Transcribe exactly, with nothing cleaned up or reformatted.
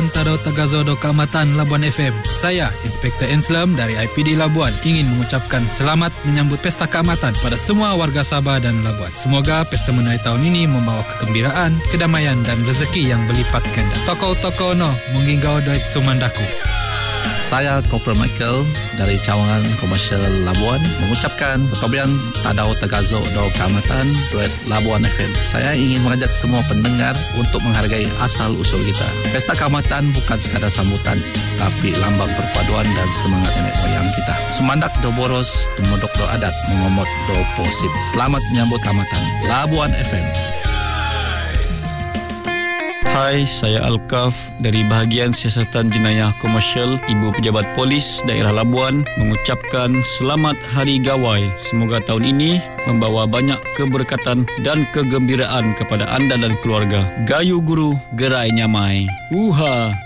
Labuan Tadau Tagazo do Keamatan Labuan F M. Saya, Inspektor Enslam dari I P D Labuan, ingin mengucapkan selamat menyambut Pesta Keamatan pada semua warga Sabah dan Labuan. Semoga pesta menuai tahun ini membawa kegembiraan, kedamaian dan rezeki yang berlipat ganda. Tokoh-tokoh no menginggau doit sumandaku. Saya Corporal Michael dari Cawangan Komersial Labuan mengucapkan Pertobian Tadau Tagazo do Keamatan duet Labuan F M. Saya ingin mengajak semua pendengar untuk menghargai asal-usul kita. Pesta Keamatan bukan sekadar sambutan, tapi lambang perpaduan dan semangat nenek moyang kita. Sumandak do boros, tumodok do adat, mengomot do posip. Selamat menyambut Keamatan. Labuan F M. Hai, saya Alkaf dari Bahagian Siasatan Jenayah Komersial Ibu Pejabat Polis Daerah Labuan mengucapkan Selamat Hari Gawai. Semoga tahun ini membawa banyak keberkatan dan kegembiraan kepada anda dan keluarga. Gayu guru, gerai nyamai. Uha!